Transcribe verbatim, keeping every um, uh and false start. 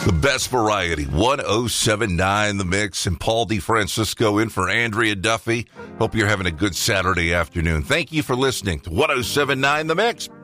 The best variety, one oh seven point nine The Mix, and Paul DeFrancisco in for Andrea Duffy. Hope you're having a good Saturday afternoon. Thank you for listening to one oh seven point nine The Mix.